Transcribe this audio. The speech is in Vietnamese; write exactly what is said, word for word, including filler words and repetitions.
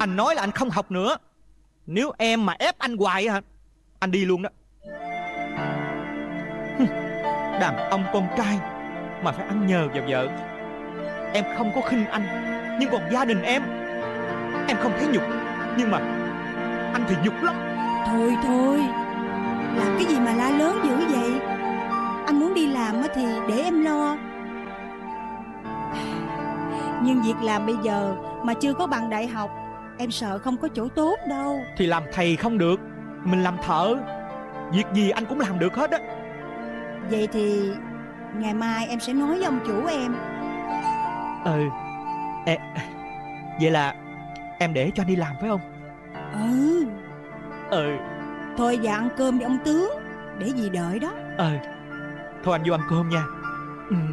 Anh nói là anh không học nữa. Nếu em mà ép anh hoài á hả, anh đi luôn đó. Đàn ông con trai mà phải ăn nhờ vào vợ. Em không có khinh anh, nhưng còn gia đình em, em không thấy nhục, nhưng mà anh thì nhục lắm. Thôi thôi, làm cái gì mà la lớn dữ vậy? Anh muốn đi làm thì để em lo. Nhưng việc làm bây giờ mà chưa có bằng đại học, em sợ không có chỗ tốt đâu. Thì làm thầy không được, mình làm thợ. Việc gì anh cũng làm được hết á. Vậy thì ngày mai em sẽ nói với ông chủ em. Ừ. Ê, vậy là em để cho anh đi làm phải không? Ừ. Ừ. Thôi vào ăn cơm đi ông tướng, để dì đợi đó. Ừ. Thôi anh vô ăn cơm nha. Ừ.